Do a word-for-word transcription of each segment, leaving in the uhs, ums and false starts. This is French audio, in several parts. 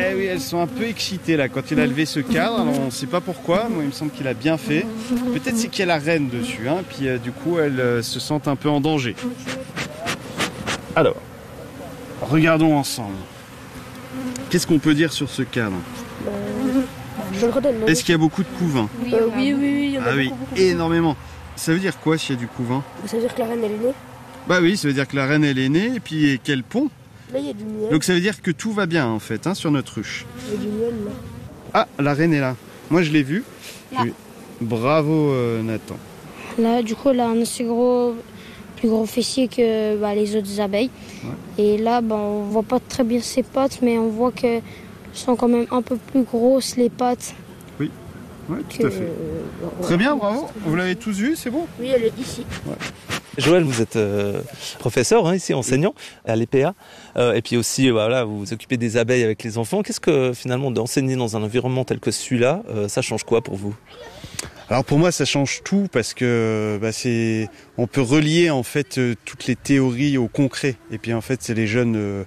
Eh oui, elles sont un peu excitées là quand il a levé ce cadre. Alors on ne sait pas pourquoi. Moi, il me semble qu'il a bien fait. Peut-être c'est qu'il y a la reine dessus. Hein, puis euh, du coup, elles euh, se sentent un peu en danger. Alors, regardons ensemble. Qu'est-ce qu'on peut dire sur ce cadre? Est-ce qu'il y a beaucoup de couvains? Oui, euh, oui, oui, oui, il y en a Ah beaucoup, oui, beaucoup, beaucoup. énormément. Ça veut dire quoi s'il y a du couvain? Ça veut dire que la reine elle est née. Bah oui, ça veut dire que la reine elle est née et puis qu'elle pond. Là il y a du miel. Donc ça veut dire que tout va bien en fait hein, sur notre ruche. Il y a du miel là. Ah, la reine est là. Moi je l'ai vue. Là. Oui. Bravo euh, Nathan. Là, du coup, elle a un assez gros, plus gros fessier que bah, les autres abeilles. Ouais. Et là, bah, on voit pas très bien ses pattes, mais on voit qu'elles sont quand même un peu plus grosses, les pattes. Oui, ouais, tout que, à fait. euh, ouais. Très bien, bravo. Vous l'avez tous vu, c'est bon? Oui, elle est ici. Ouais. Joël, vous êtes euh, professeur hein, ici, enseignant à l'E P A, euh, et puis aussi voilà, vous vous occupez des abeilles avec les enfants. Qu'est-ce que finalement d'enseigner dans un environnement tel que celui-là, euh, ça change quoi pour vous? Alors pour moi ça change tout parce que bah, c'est on peut relier en fait euh, toutes les théories au concret. Et puis en fait c'est les jeunes euh,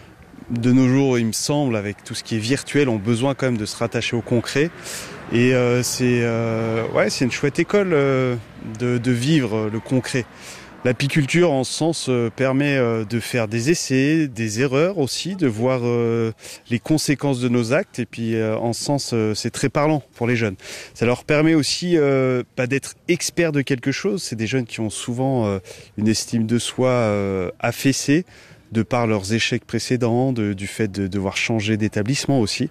de nos jours, il me semble, avec tout ce qui est virtuel, ont besoin quand même de se rattacher au concret. Et euh, c'est euh, ouais, c'est une chouette école euh, de, de vivre le concret. L'apiculture, en ce sens, euh, permet euh, de faire des essais, des erreurs aussi, de voir euh, les conséquences de nos actes. Et puis, euh, en ce sens, euh, c'est très parlant pour les jeunes. Ça leur permet aussi euh, pas d'être experts de quelque chose. C'est des jeunes qui ont souvent euh, une estime de soi euh, affaissée, de par leurs échecs précédents, de, du fait de devoir changer d'établissement aussi.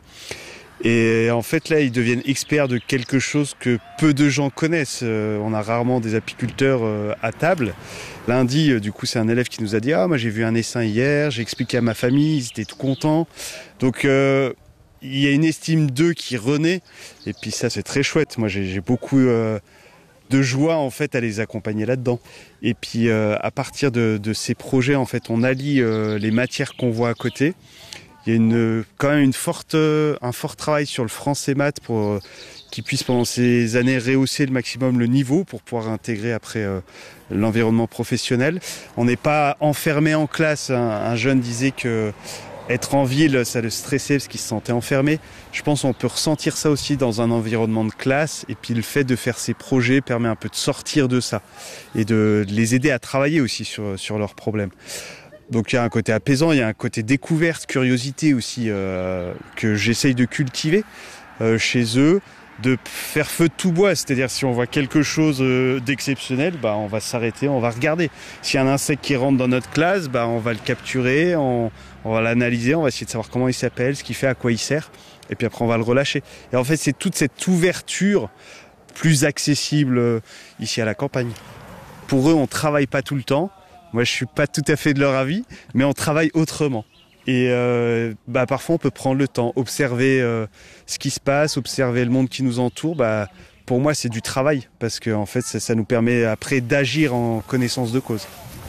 Et en fait, là, ils deviennent experts de quelque chose que peu de gens connaissent. Euh, on a rarement des apiculteurs euh, à table. Lundi, euh, du coup, c'est un élève qui nous a dit « Ah, moi, j'ai vu un essaim hier, j'ai expliqué à ma famille, ils étaient tout contents. » Donc, euh, il y a une estime d'eux qui renaît. Et puis ça, c'est très chouette. Moi, j'ai, j'ai beaucoup euh, de joie, en fait, à les accompagner là-dedans. Et puis, euh, à partir de, de ces projets, en fait, on allie euh, les matières qu'on voit à côté. Il y a une, quand même une forte, un fort travail sur le français maths pour euh, qu'ils puissent pendant ces années rehausser le maximum le niveau pour pouvoir intégrer après euh, l'environnement professionnel. On n'est pas enfermé en classe. Un, un jeune disait que être en ville, ça le stressait parce qu'il se sentait enfermé. Je pense qu'on peut ressentir ça aussi dans un environnement de classe. Et puis le fait de faire ces projets permet un peu de sortir de ça et de, de les aider à travailler aussi sur, sur leurs problèmes. Donc il y a un côté apaisant, il y a un côté découverte, curiosité aussi euh, que j'essaye de cultiver euh, chez eux, de faire feu de tout bois, c'est-à-dire si on voit quelque chose euh, d'exceptionnel, bah, on va s'arrêter, on va regarder. S'il y a un insecte qui rentre dans notre classe, bah, on va le capturer, on, on va l'analyser, on va essayer de savoir comment il s'appelle, ce qu'il fait, à quoi il sert, et puis après on va le relâcher. Et en fait c'est toute cette ouverture plus accessible euh, ici à la campagne. Pour eux on ne travaille pas tout le temps. Moi, je suis pas tout à fait de leur avis, mais on travaille autrement. Et euh, bah, parfois, on peut prendre le temps, observer euh, ce qui se passe, observer le monde qui nous entoure. Bah, pour moi, c'est du travail, parce que en fait, ça, ça nous permet après d'agir en connaissance de cause.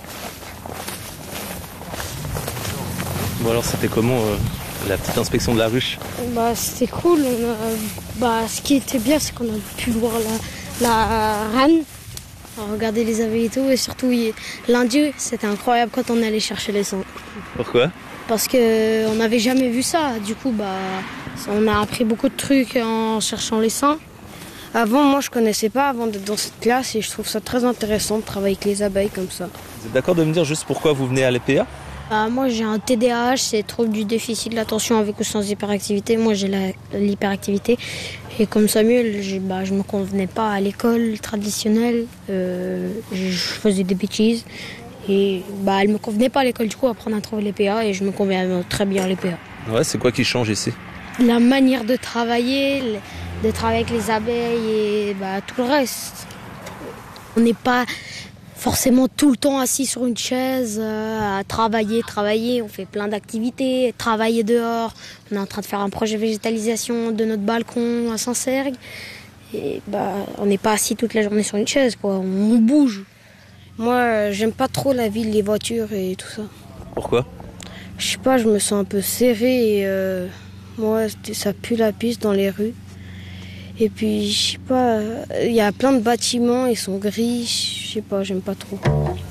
Bon alors, c'était comment euh, la petite inspection de la ruche? Bah, c'était cool. On a, bah, ce qui était bien, c'est qu'on a pu voir la, la reine. Regarder les abeilles et tout, et surtout lundi, c'était incroyable quand on allait chercher les sang. Pourquoi? Parce qu'on n'avait jamais vu ça, du coup bah, on a appris beaucoup de trucs en cherchant les seins. Avant, moi je connaissais pas avant d'être dans cette classe et je trouve ça très intéressant de travailler avec les abeilles comme ça. Vous êtes d'accord de me dire juste pourquoi vous venez à l'E P A? Bah, moi j'ai un T D A H, c'est trouble du déficit de l'attention avec ou sans hyperactivité. Moi j'ai la, l'hyperactivité. Et comme Samuel, j'ai, bah, je ne me convenais pas à l'école traditionnelle. Euh, je faisais des bêtises. Et bah, elle ne me convenait pas à l'école. Du coup, apprendre à trouver l'E P A et je me conviens très bien à l'E P A. Ouais, c'est quoi qui change ici? La manière de travailler, de travailler avec les abeilles et bah, tout le reste. On n'est pas forcément tout le temps assis sur une chaise euh, à travailler, travailler. On fait plein d'activités, travailler dehors. On est en train de faire un projet végétalisation de notre balcon à Saint-Sergue. Et bah, on n'est pas assis toute la journée sur une chaise, quoi. On bouge. Moi, j'aime pas trop la ville, les voitures et tout ça. Pourquoi? Je sais pas, je me sens un peu serrée et euh, moi, ça pue la piste dans les rues. Et puis, je sais pas, il y a plein de bâtiments, ils sont gris, je sais pas, j'aime pas trop.